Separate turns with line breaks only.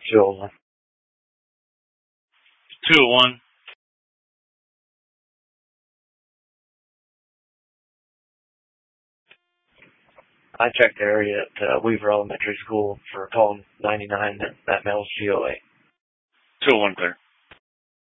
201.
201.
I checked the area at Weaver Elementary School for call 99. That mail's GOA.
201 clear.